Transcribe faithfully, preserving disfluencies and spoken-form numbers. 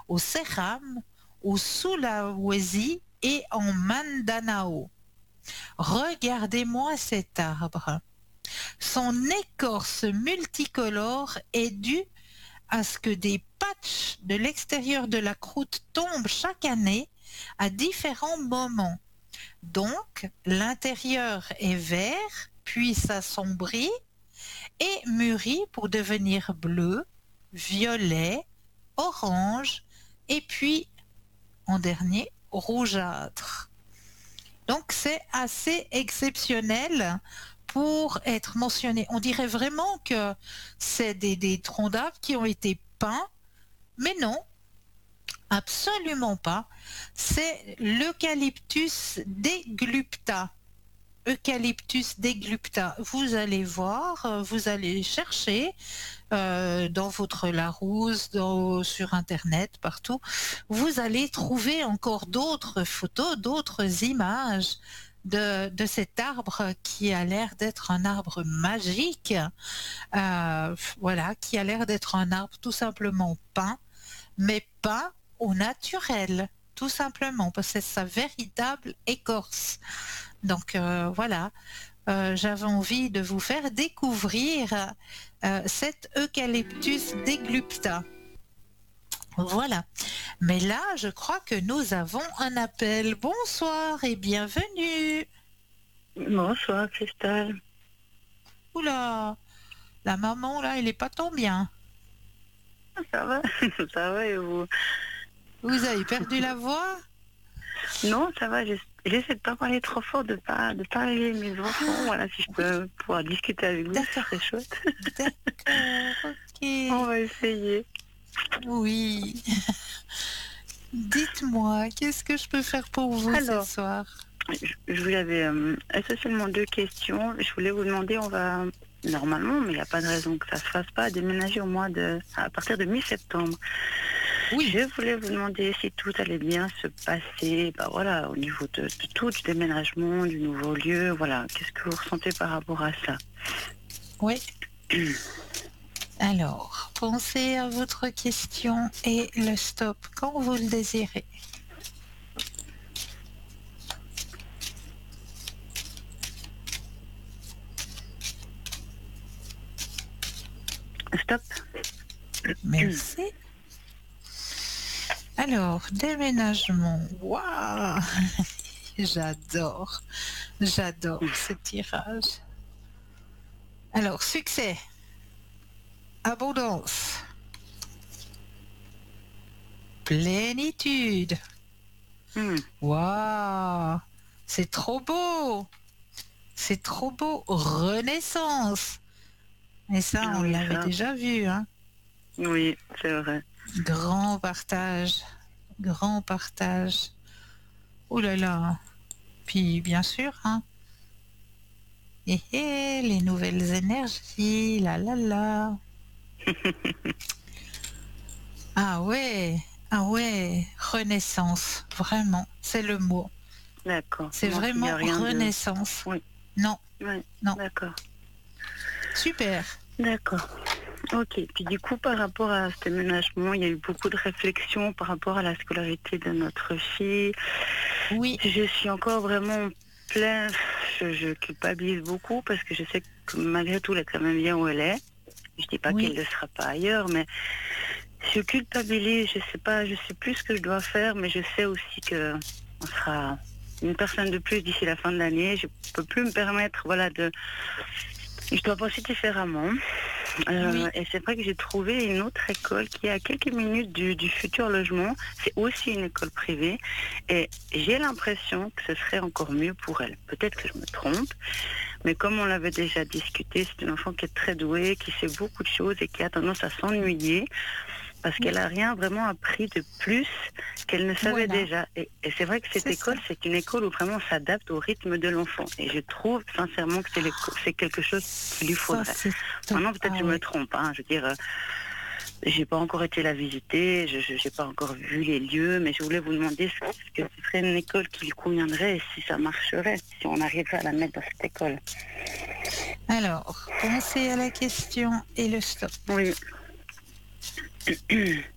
au Céram, au Sulawesi et en Mindanao. Regardez-moi cet arbre. Son écorce multicolore est due à ce que des patchs de l'extérieur de la croûte tombent chaque année à différents moments. Donc, l'intérieur est vert, puis s'assombrit et mûrit pour devenir bleu, violet, orange et puis, en dernier, rougeâtre. Donc, c'est assez exceptionnel pour être mentionné. On dirait vraiment que c'est des, des troncs d'arbres qui ont été peints, mais non, absolument pas. C'est l'Eucalyptus deglupta. Eucalyptus deglupta. Vous allez voir, vous allez chercher euh, dans votre Larousse, dans, sur Internet, partout. Vous allez trouver encore d'autres photos, d'autres images de, de cet arbre qui a l'air d'être un arbre magique. Euh, voilà, qui a l'air d'être un arbre tout simplement peint, mais peint au naturel, tout simplement, parce que c'est sa véritable écorce. Donc euh, voilà, euh, j'avais envie de vous faire découvrir euh, cet Eucalyptus deglupta. Voilà. Mais là, je crois que nous avons un appel. Bonsoir et bienvenue. Bonsoir, Christelle. Oula, la maman, là, elle est pas tant bien. Ça va, ça va et vous? Vous avez perdu la voix? Non, ça va, j'essa- j'essaie de pas parler trop fort, de pas de pas réveiller mes enfants. Voilà, si je peux pouvoir discuter avec vous, ce D'accord. serait chouette. D'accord, On ok. va essayer. Oui. Dites-moi, qu'est-ce que je peux faire pour vous Alors, ce soir? je, je vous avais euh, essentiellement deux questions. Je voulais vous demander, on va normalement, mais il n'y a pas de raison que ça se fasse pas, déménager au mois de à partir de mi-septembre. Oui. Je voulais vous demander si tout allait bien se passer, bah voilà, au niveau de, de tout, du déménagement, du nouveau lieu, voilà. Qu'est-ce que vous ressentez par rapport à ça? Oui. Alors, pensez à votre question et le stop quand vous le désirez. Stop. Merci. Alors, déménagement. Waouh! J'adore. J'adore ce tirage. Alors, succès. Abondance. Plénitude. Hmm. Waouh! C'est trop beau! C'est trop beau! Renaissance! Et ça, Ah on oui, l'avait ça. déjà vu, hein? Oui, c'est vrai. Grand partage. Grand partage. Oh là là! Puis, bien sûr, hein? Et hé, les nouvelles énergies, là là là. Ah ouais, ah ouais, renaissance, vraiment, c'est le mot. D'accord. C'est Donc il n'y vraiment a rien de. renaissance. Oui, Non, oui. non, D'accord. super. D'accord. Ok. Puis du coup, par rapport à ce déménagement, il y a eu beaucoup de réflexions par rapport à la scolarité de notre fille. Oui, Je suis encore vraiment plein. Je, je culpabilise beaucoup parce que je sais que malgré tout, elle est quand même bien où elle est. Je dis pas qu'elle oui, ne le sera pas ailleurs, mais je culpabilise. Je sais pas, je sais plus ce que je dois faire, mais je sais aussi que on sera une personne de plus d'ici la fin de l'année. Je peux plus me permettre, voilà, de. Je dois penser différemment. Euh, oui, et c'est vrai que j'ai trouvé une autre école qui est à quelques minutes du, du futur logement. C'est aussi une école privée. Et j'ai l'impression que ce serait encore mieux pour elle. Peut-être que je me trompe. Mais comme on l'avait déjà discuté, c'est une enfant qui est très douée, qui sait beaucoup de choses et qui a tendance à s'ennuyer parce qu'elle n'a rien vraiment appris de plus qu'elle ne savait voilà, déjà. Et, et c'est vrai que cette c'est ça. école, c'est une école où vraiment on s'adapte au rythme de l'enfant. Et je trouve sincèrement que c'est, l'éco- c'est quelque chose qu'il lui Ça, faudrait. c'est top. Maintenant, peut-être que Ah je me ouais, trompe. Hein. Je veux dire, euh, j'ai pas encore été la visiter, je n'ai pas encore vu les lieux, mais je voulais vous demander est-ce que ce serait une école qui lui conviendrait et si ça marcherait, si on arriverait à la mettre dans cette école. alors, pensez à la question et le stop. Oui.